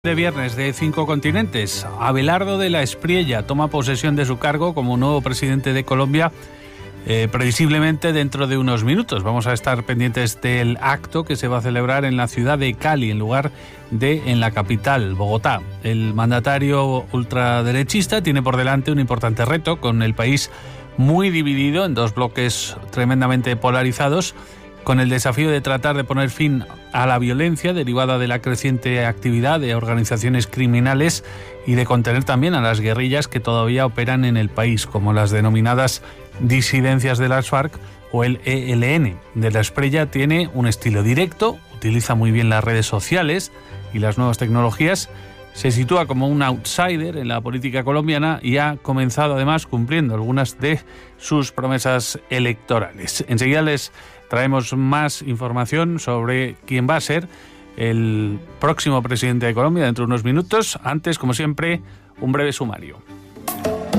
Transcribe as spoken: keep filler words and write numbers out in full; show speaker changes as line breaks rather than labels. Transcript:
De viernes de cinco continentes, Abelardo de la Espriella toma posesión de su cargo como nuevo presidente de Colombia, eh, previsiblemente dentro de unos minutos. Vamos a estar pendientes del acto que se va a celebrar en la ciudad de Cali, en lugar de en la capital, Bogotá. El mandatario ultraderechista tiene por delante un importante reto, con el país muy dividido en dos bloques tremendamente polarizados, con el desafío de tratar de poner fin a la violencia derivada de la creciente actividad de organizaciones criminales y de contener también a las guerrillas que todavía operan en el país, como las denominadas disidencias de las FARC o el E L N. De la Espriella tiene un estilo directo, utiliza muy bien las redes sociales y las nuevas tecnologías, se sitúa como un outsider en la política colombiana y ha comenzado además cumpliendo algunas de sus promesas electorales. Enseguida les traemos más información sobre quién va a ser el próximo presidente de Colombia dentro de unos minutos. Antes, como siempre, un breve sumario.